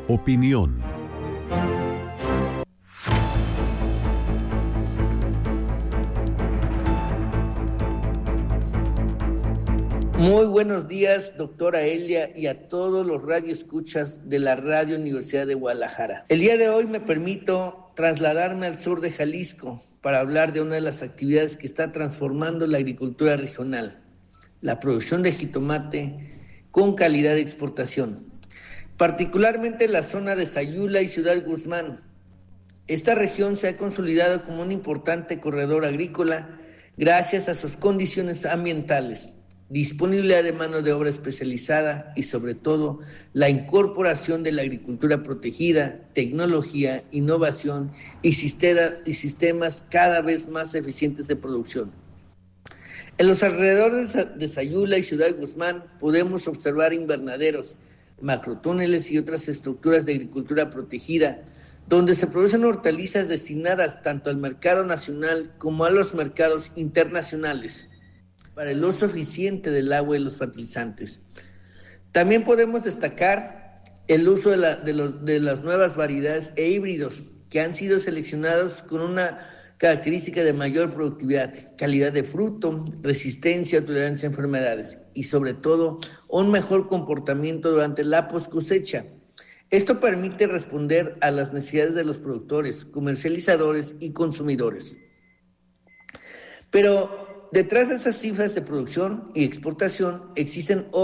Opinión. Muy buenos días, doctora Elia, y a todos los radioescuchas de la Radio Universidad de Guadalajara. El día de hoy me permito trasladarme al sur de Jalisco para hablar de una de las actividades que está transformando la agricultura regional, la producción de jitomate con calidad de exportación, particularmente en la zona de Sayula y Ciudad Guzmán. Esta región se ha consolidado como un importante corredor agrícola gracias a sus condiciones ambientales, disponibilidad de mano de obra especializada y, sobre todo, la incorporación de la agricultura protegida, tecnología, innovación y sistemas cada vez más eficientes de producción. En los alrededores de Sayula y Ciudad Guzmán podemos observar invernaderos, macrotúneles y otras estructuras de agricultura protegida, donde se producen hortalizas destinadas tanto al mercado nacional como a los mercados internacionales, para el uso eficiente del agua y los fertilizantes. También podemos destacar el uso de las nuevas variedades e híbridos que han sido seleccionados con una característica de mayor productividad, calidad de fruto, resistencia o tolerancia a enfermedades y, sobre todo, un mejor comportamiento durante la post-cosecha. Esto permite responder a las necesidades de los productores, comercializadores y consumidores. Pero detrás de esas cifras de producción y exportación existen